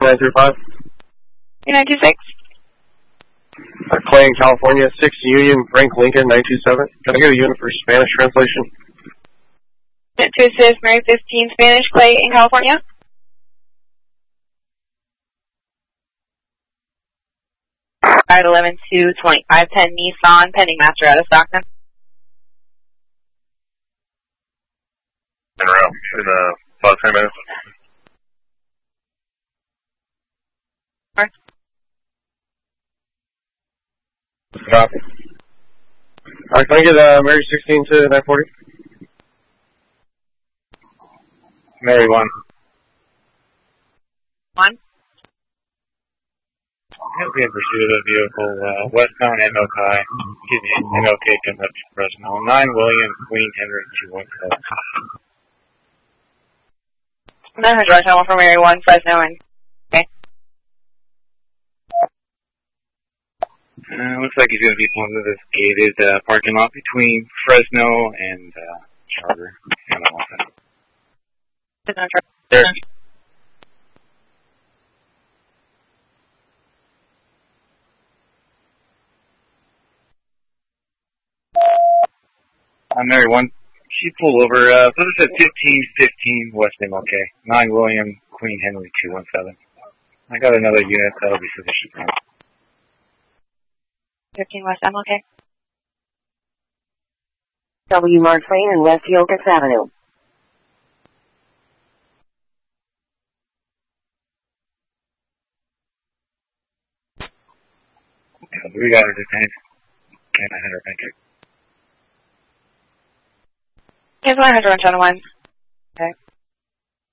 935. 926. Clay in California, 6 Union, Frank Lincoln, 927. Can I get a unit for Spanish translation? To assist Mary 15, Spanish, Clay in California. Ride 11 to 2510 Nissan, pending master out of Stockton. En route in about 10 minutes. Alright. Copy. Alright, can I get Mary 16 to 940? Mary 1. 1. He'll be in pursuit of a vehicle westbound MLK comes up to Fresno. 9 William, Queen Henry 217. 900 1 for Mary 1, Fresno, and okay. Looks like he's going to be pulling into this gated parking lot between Fresno and Charter. There. Mary 1, she pulled over, so this is 1515 West MLK. 9 William, Queen Henry 217. I got another unit that'll be sufficient. 15 West MLK. W. Mark Twain and West Yokas Avenue. We got her detained. And I had her bank. Here's 100 on channel 1.